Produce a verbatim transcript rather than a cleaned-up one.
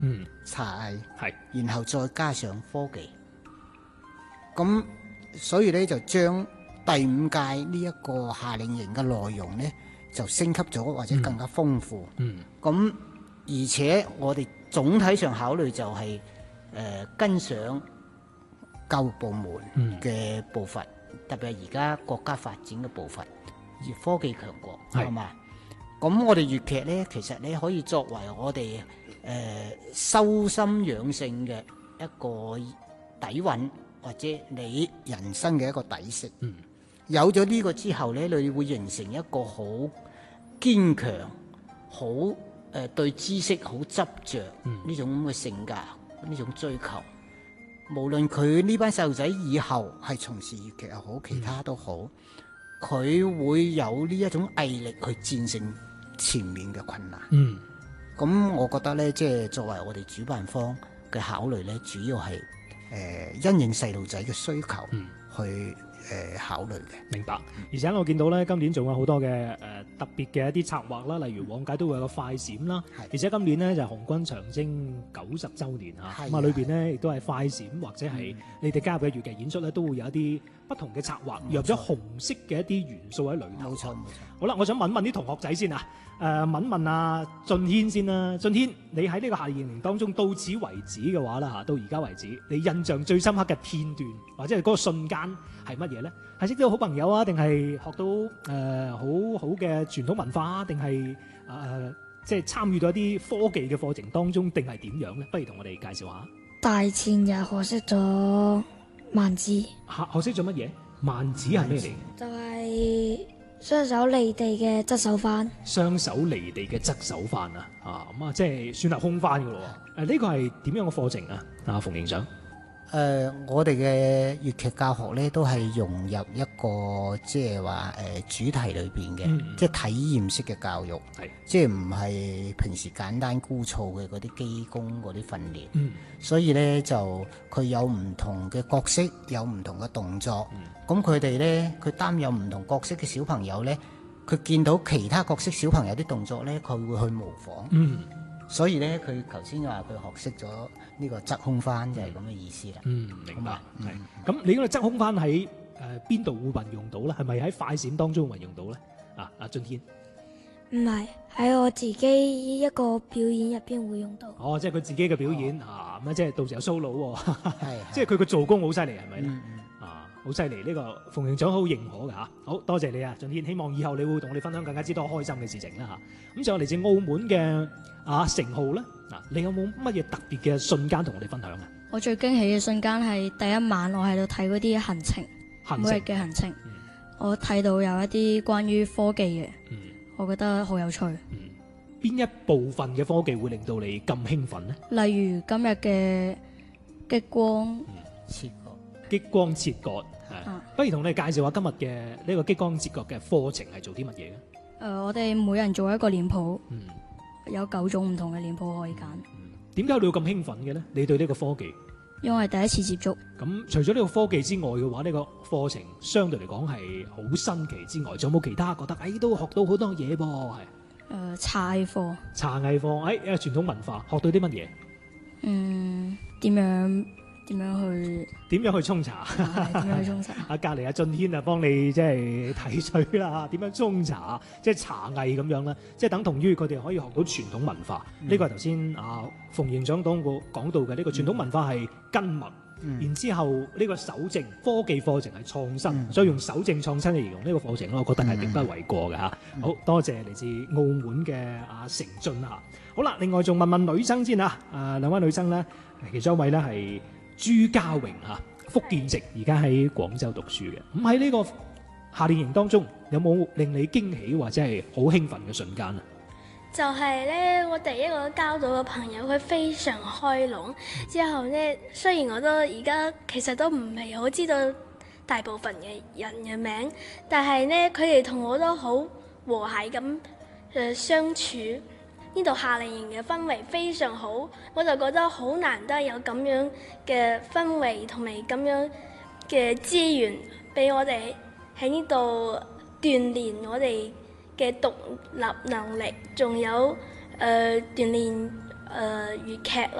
嗯， 茶藝， 係， 然後再加上科技，咁所以咧就將第五屆呢一個夏令營嘅內容咧就升級咗，或者更加豐富。 嗯， 咁而且我哋總體上考慮就係、是、誒、呃、跟上教育部門嘅步伐，嗯、特別係而家國家發展嘅步伐，而科技強國係嘛？咁我哋粵劇咧，其實咧可以作為我哋誒、呃、修心養性嘅一個底蘊，或者你人生嘅一個底色。 嗯，有咗呢個之後咧，你會形成一個好堅強、好誒、呃、對知識好執着呢、嗯、種咁嘅性格，呢種追求。無論佢呢班細路仔以後係從事粵劇又好，其他都好，佢、嗯、會有呢一種毅力去戰勝前面嘅困難。嗯，咁我覺得咧，即係作為我哋主辦方嘅考慮咧，主要係誒、呃、因應細路仔嘅需求、嗯、去誒、呃、考慮嘅。 明白。而且我見到咧，今年仲有好多嘅誒、呃、特別嘅一啲策劃啦，例如往屆都會有個快閃啦，而且今年呢，就係、紅軍長征九十週年嚇，咁啊裏邊呢，亦都係快閃或者係你哋加入嘅粵劇演出咧，都會有一啲不同嘅策劃，入咗紅色嘅一啲元素喺裏頭。 冇錯冇錯。 好啦，我想問問啲同學仔先啊。誒、呃、問問阿俊軒先啦，俊軒，你喺呢個夏令營當中到此為止嘅話啦嚇，到而家為止，你印象最深刻嘅片段或者係嗰個瞬間係乜嘢咧？係識到好朋友啊，定係學到誒、呃、好好嘅傳統文化啊，定係誒即係參與到一啲科技嘅課程當中，定係點樣咧？不如同我哋介紹下。 大前日學識咗萬字。 學學識咗乜嘢？萬字係咩嚟？ 就係、是。雙手離地嘅側手翻， 雙手離地嘅側手翻啊！啊咁啊，即係算係空翻嘅咯喎。誒呢個係點樣嘅課程啊？啊，馮營長。 誒、呃，我哋嘅粵劇教學咧，都係融入一個即係話誒主題裏邊嘅，嗯、即係體驗式嘅教育，即係唔係平時簡單枯燥嘅嗰啲基功嗰啲訓練。嗯、所以咧就佢有唔同嘅角色，有唔同嘅動作。咁佢哋咧，佢擔任唔同角色嘅小朋友咧，佢見到其他角色小朋友啲動作咧，佢會去模仿。嗯。所以咧，佢頭先話佢學識咗呢個側空翻，就係咁嘅意思啦。 嗯，明白。係。咁、嗯、你嗰個側空翻喺誒邊度會運用到咧？係咪喺快閃當中運用到咧？啊，阿俊軒。 唔係，喺我自己一個表演入邊會用到。 哦，即係佢自己嘅表演、哦、啊，咁即係到時有 solo 喎。 係。 即係佢個做工好犀利，係咪咧？啊，好犀利！呢、呢個馮營長好認可㗎嚇。好多謝你啊，俊軒。希望以後你會同我哋分享更加之多開心嘅事情啦嚇。咁就嚟自澳門嘅。啊，成浩咧，嗱，你有冇乜嘢特別嘅瞬間同我哋分享啊？ 我最驚喜嘅瞬間係第一晚我喺度睇嗰啲行程，行程每日嘅行程，嗯、我睇到有一啲關於科技嘅，嗯、我覺得好有趣。邊、 嗯、一部分嘅科技會令到你咁興奮呢？ 例如今日嘅激光切割， 激光切割，係、啊，不如同你介紹下今日嘅呢個激光切割嘅課程係做啲乜嘢嘅？誒、 呃，我哋每人做一個臉譜。嗯有九種唔同嘅臉譜可以揀。 點解你要咁興奮嘅咧？你對呢個科技？ 因為第一次接觸。咁除咗呢個科技之外嘅話，呢、呢個課程相對嚟講係好新奇之外，仲有冇其他覺得誒、哎、都學到好多嘢噃？係。誒、 呃，茶藝課。茶藝課，誒、哎、誒傳統文化學到啲乜嘢？ 嗯，點樣？點樣去？ 點樣去沖茶？ 點樣去沖茶？ 阿隔離阿俊軒啊，幫你即係提取啦，點樣沖茶？即係茶藝咁樣啦，即係等同於佢哋可以學到傳統文化。呢、嗯這個係頭先啊馮營長講過講到嘅呢、這個傳統文化係根脈。嗯、然之後呢個守正科技課程係創新，嗯、所以用守正創新嚟形容呢個課程咧，我覺得係並不為過嘅嚇。嗯、好多謝嚟自澳門嘅阿成俊啊。好啦，另外仲問問女生先啊。誒兩位女生咧，其中一位咧係朱家榮嚇，福建籍，而家喺廣州讀書嘅。咁喺呢個夏令營當中，有冇令你驚喜或者係好興奮嘅瞬間啊？ 就係咧，我第一個交到嘅朋友，佢非常開朗。之後咧，雖然我都而家其實都唔係好知道大部分嘅人嘅名，但係咧，佢哋同我都好和諧咁誒相處。呢度夏令營嘅氛圍非常好，我就覺得好難得有咁樣嘅氛圍同埋咁樣嘅資源俾我哋喺呢度鍛鍊我哋嘅獨立能力，仲有誒、呃、鍛鍊誒粵劇